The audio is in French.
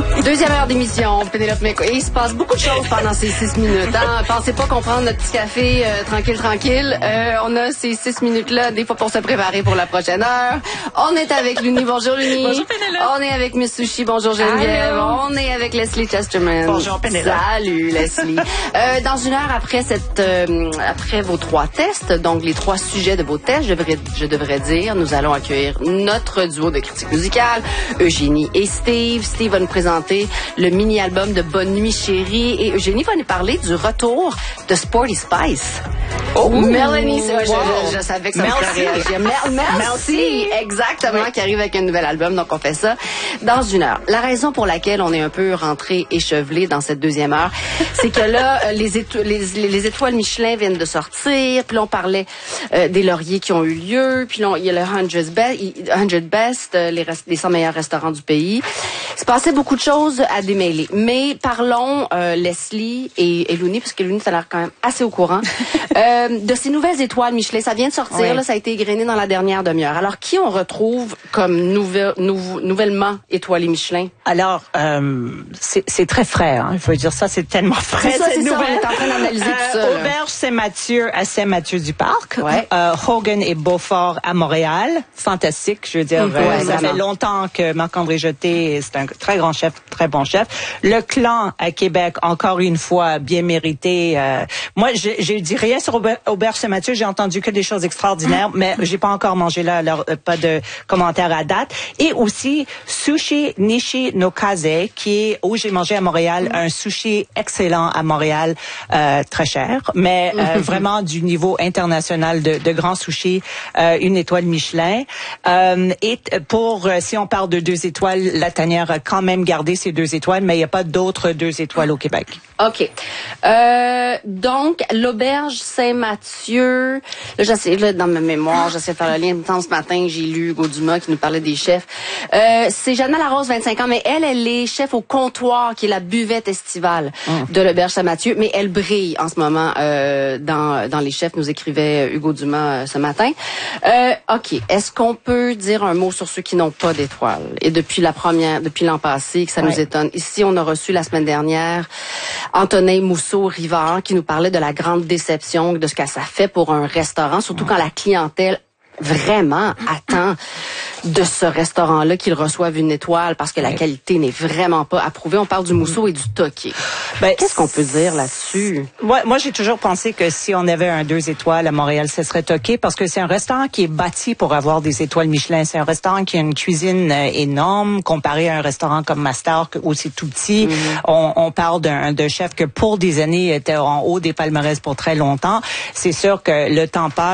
Deuxième heure d'émission, Pénélope McCoy. Et il se passe beaucoup de choses pendant ces 6 minutes. Hein? Pensez pas qu'on prend notre petit café tranquille. On a ces 6 minutes-là, des fois pour se préparer pour la prochaine heure. On est avec Luni. Bonjour Luni. Bonjour Pénélope. On est avec Miss Sushi. Bonjour Geneviève. Allô. On est avec Leslie Chesterman. Bonjour Pénélope. Salut Leslie. Dans une heure après après vos 3 tests, donc les 3 sujets de vos tests, je devrais dire, nous allons accueillir notre duo de critiques musicales, Eugénie et Steve. Steve va nous présenter le mini-album de Bonne Nuit Chérie et Eugénie va nous parler du retour de Sporty Spice. Oh, Mélanie, wow. je savais que ça me ferait réagir. Merci. Exactement, oui. Qui arrive avec un nouvel album, donc on fait ça dans une heure. La raison pour laquelle on est un peu rentré échevelé dans cette deuxième heure, c'est que là, les étoiles Michelin viennent de sortir, puis là on parlait des lauriers qui ont eu lieu, puis là il y a le 100 Best, les 100 meilleurs restaurants du pays. Il se passait beaucoup de choses à démêler. Mais parlons, Leslie et Luni, parce que Luni, ça a l'air quand même assez au courant, de ces nouvelles étoiles Michelin. Ça vient de sortir, oui. Là, ça a été égrené dans la dernière demi-heure. Alors, qui on retrouve comme nouvellement étoilé Michelin? Alors, c'est très frais. Hein. Il faut dire ça, c'est tellement frais. C'est ça, on est en train d'analyser tout ça. Auberge Saint-Mathieu à Saint-Mathieu-du-Parc. Ouais. Hogan et Beaufort à Montréal. Fantastique, je veux dire. Ça fait longtemps que Marc-André Jeté, c'est un très grand chef, très bon chef. Le Clan à Québec, encore une fois, bien mérité. Moi, j'ai dit rien sur Auberge Saint-Mathieu. J'ai entendu que des choses extraordinaires, mais j'ai pas encore mangé là, alors pas de commentaires à date. Et aussi Sushi Nishi no Kaze, qui est où j'ai mangé à Montréal, un sushi excellent à Montréal, très cher, mais vraiment du niveau international de grands sushis, une étoile Michelin. Et pour si on parle de 2 étoiles, la tanière a quand même gardé ses 2 étoiles, mais il n'y a pas d'autres 2 étoiles au Québec. OK. Donc, l'auberge Saint-Mathieu, là, j'essaie, dans ma mémoire, j'essaie de faire le lien. Ce matin, j'ai lu Hugo Dumas qui nous parlait des chefs. C'est Jeanne Larose, 25 ans, mais elle est chef au comptoir, qui est la buvette estivale de l'auberge Saint-Mathieu, mais elle brille en ce moment dans les chefs, nous écrivait Hugo Dumas ce matin. OK. Est-ce qu'on peut dire un mot sur ceux qui n'ont pas d'étoiles? Et depuis l'an passé, que ça nous étonne. Ici, on a reçu la semaine dernière Antonin Mousseau-Rivard qui nous parlait de la grande déception, de ce que ça fait pour un restaurant, surtout quand la clientèle vraiment attend de ce restaurant-là qu'il reçoive une étoile parce que la qualité n'est vraiment pas approuvée. On parle du Mousseau et du Toqué. Qu'est-ce qu'on peut dire là-dessus? Moi, j'ai toujours pensé que si on avait un 2 étoiles à Montréal, ce serait Toqué parce que c'est un restaurant qui est bâti pour avoir des étoiles Michelin. C'est un restaurant qui a une cuisine énorme comparé à un restaurant comme Mastar où c'est tout petit. On parle d'un chef que pour des années était en haut des palmarès pour très longtemps. C'est sûr que le temps passe.